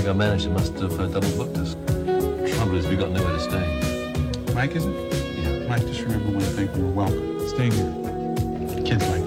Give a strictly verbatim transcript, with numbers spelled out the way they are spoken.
our manager must have uh, double booked us. The trouble is, we've got nowhere to stay. Mike, is it? Yeah. Mike, just remember one thing. You're welcome. Stay here. Kids like